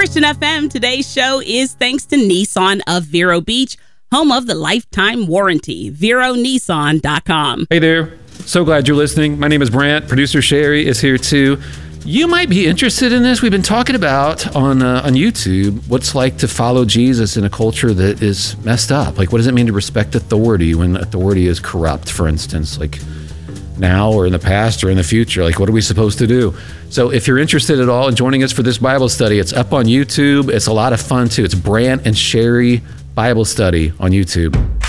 Christian FM. Today's show is thanks to Nissan of Vero Beach, home of the lifetime warranty. VeroNissan.com. Hey there. So glad you're listening. My name is Brant. Producer Sherry is here too. You might be interested in this. We've been talking about on YouTube what's like to follow Jesus in a culture that is messed up. Like, what does it mean to respect authority when authority is corrupt, for instance? Like, now or in the past or in the future? Like, what are we supposed to do? So if you're interested at all in joining us for this Bible study, it's up on YouTube. It's a lot of fun too. It's Brant and Sherry Bible Study on YouTube.